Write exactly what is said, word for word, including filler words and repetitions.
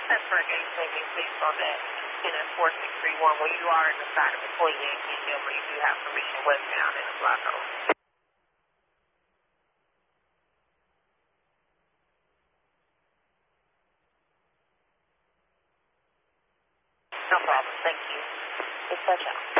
ten for anything based on that in a four six three one where you are in the side of employee A T M where you do have permission westbound in the block road. No problem. Thank you. Dispatch out.